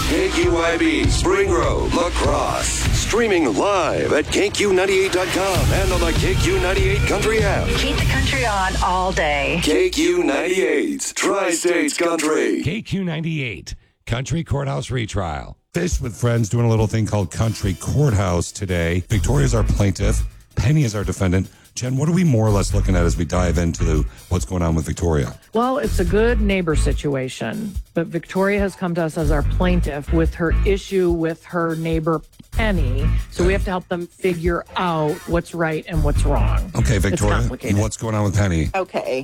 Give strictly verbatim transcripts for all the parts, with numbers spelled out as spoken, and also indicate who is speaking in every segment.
Speaker 1: K Q I B, Spring Grove, La Crosse. Streaming live at K Q ninety-eight dot com and on the K Q ninety-eight Country app.
Speaker 2: Keep the country on all day.
Speaker 1: K Q ninety-eight, Tri-States Country.
Speaker 3: K Q ninety-eight, Country Courthouse Retrial. Fish with Friends doing a little thing called Country Courthouse today. Victoria's our plaintiff. Penny is our defendant. Jen, what are we more or less looking at as we dive into the, what's going on with Victoria?
Speaker 4: Well, it's a good neighbor situation, but Victoria has come to us as our plaintiff with her issue with her neighbor Penny. So we have to help them figure out what's right and what's wrong.
Speaker 3: Okay,
Speaker 4: It's
Speaker 3: Victoria,
Speaker 4: complicated.
Speaker 3: what's going on with Penny?
Speaker 5: Okay,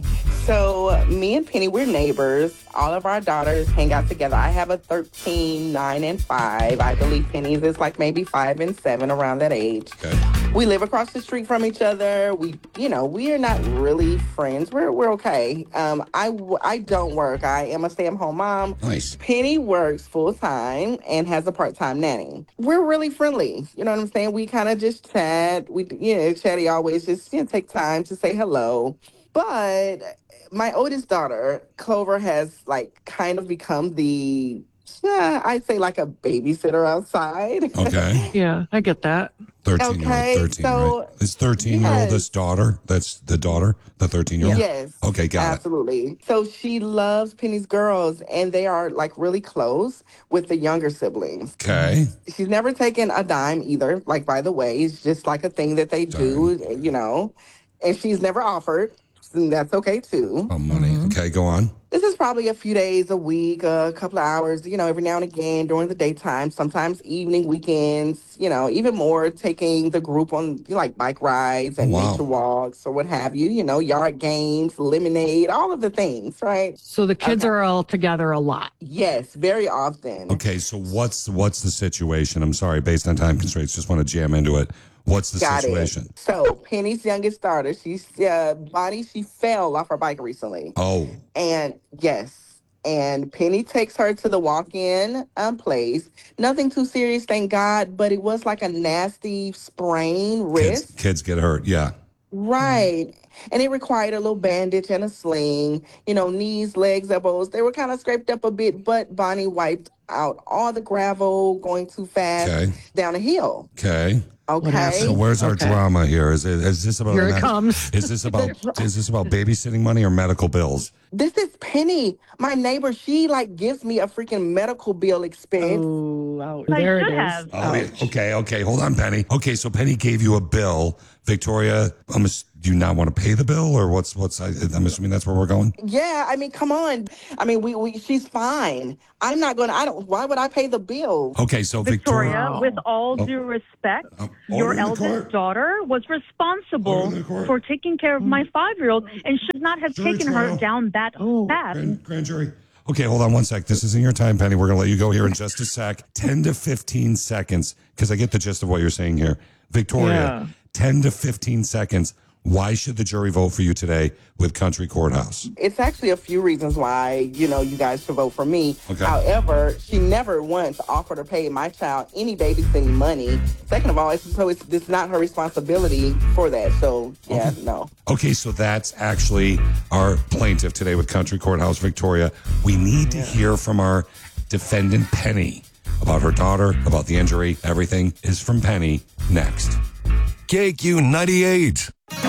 Speaker 5: so me and Penny, we're neighbors. All of our daughters hang out together. I have a thirteen, nine, and five. I believe Penny's is like maybe five and seven, around that age.
Speaker 3: Okay.
Speaker 5: We live across the street from each other. We, you know, we are not really friends. We're we're okay. Um, I w- I don't work. I am a stay-at-home mom.
Speaker 3: Nice.
Speaker 5: Penny works full-time and has a part-time nanny. We're really friendly. You know what I'm saying? We kind of just chat. We, you know, Chatty always just, you know, take time to say hello. But my oldest daughter, Clover, has like kind of become the, uh, I'd say like a babysitter outside.
Speaker 3: Okay.
Speaker 4: Yeah, I get that.
Speaker 3: thirteen,
Speaker 5: Okay,
Speaker 3: you're right, thirteen,
Speaker 5: so-
Speaker 3: right? Is thirteen your
Speaker 5: Yes.
Speaker 3: oldest daughter? That's the daughter, the thirteen-year-old?
Speaker 5: Yes.
Speaker 3: Okay, got
Speaker 5: Absolutely. So she loves Penny's girls, and they are like really close with the younger siblings.
Speaker 3: it. Okay.
Speaker 5: She's never taken a dime either. Like, by the way, it's just like a thing that they do, you know, and she's never offered. And that's okay too.
Speaker 3: Oh, money. Okay, go on.
Speaker 5: This is probably a few days, a week, a couple of hours, you know, every now and again during the daytime, sometimes evening, weekends, you know, even more taking the group on like bike rides and
Speaker 3: Oh, wow.
Speaker 5: nature walks or what have you, you know, yard games, lemonade, all of the things, right?
Speaker 4: So the kids
Speaker 5: Okay.
Speaker 4: are all together a lot.
Speaker 5: Yes, very often.
Speaker 3: Okay, so what's what's the situation? I'm sorry, based on time constraints, just want to jam into it. What's the
Speaker 5: Got
Speaker 3: situation?
Speaker 5: it. So Penny's youngest daughter, she's uh, Bonnie, she fell off her bike recently.
Speaker 3: Oh,
Speaker 5: And yes, and Penny takes her to the walk-in um, place. Nothing too serious, thank God, but it was like a nasty sprain wrist.
Speaker 3: kids, kids get hurt. Yeah.
Speaker 5: Right. And it required a little bandage and a sling, you know, knees, legs, elbows. They were kind of scraped up a bit, but Bonnie wiped out all the gravel going too fast
Speaker 3: Okay.
Speaker 5: down a hill.
Speaker 3: Okay.
Speaker 5: Okay.
Speaker 3: So where's our
Speaker 4: Okay.
Speaker 3: drama here? Is it is this about
Speaker 4: Here it comes.
Speaker 3: Is this about is this about babysitting money or medical bills?
Speaker 5: This is Penny, my neighbor. She like gives me a freaking medical bill expense.
Speaker 4: Oh, ouch.
Speaker 6: I
Speaker 4: There
Speaker 6: should
Speaker 4: it is.
Speaker 6: have.
Speaker 3: Oh, yeah. Okay, okay. Hold on, Penny. Okay, so Penny gave you a bill. Victoria, I'm ass- do you not want to pay the bill, or what's what's? I, I'm assuming that's where we're going.
Speaker 5: Yeah, I mean, come on. I mean, we, we she's fine. I'm not gonna. I don't. Why would I pay the bill?
Speaker 3: Okay, so
Speaker 6: Victoria,
Speaker 3: Victoria.
Speaker 6: with all
Speaker 3: Oh.
Speaker 6: due respect,
Speaker 3: Oh,
Speaker 6: your
Speaker 3: order in the
Speaker 6: eldest
Speaker 3: court.
Speaker 6: daughter was
Speaker 3: Order
Speaker 6: responsible
Speaker 3: in the court.
Speaker 6: for taking care of my five-year-old and should not have
Speaker 3: Jury
Speaker 6: taken
Speaker 3: trial.
Speaker 6: her down that
Speaker 4: Oh,
Speaker 6: path.
Speaker 3: Grand, grand jury. Okay, hold on one sec. This isn't your time, Penny. We're going to let you go here in just a sec. ten to fifteen seconds, because I get the gist of what you're saying here. Victoria,
Speaker 4: Yeah.
Speaker 3: ten to fifteen seconds. Why should the jury vote for you today with Country Courthouse?
Speaker 5: It's actually a few reasons why, you know, you guys should vote for me.
Speaker 3: Okay.
Speaker 5: However, she never once offered to pay my child any babysitting money. Second of all, it's, so it's, it's not her responsibility for that. So, yeah,
Speaker 3: Okay.
Speaker 5: no.
Speaker 3: Okay, so that's actually our plaintiff today with Country Courthouse, Victoria. We need to hear from our defendant, Penny, about her daughter, about the injury. Everything is from Penny next.
Speaker 1: K Q ninety-eight.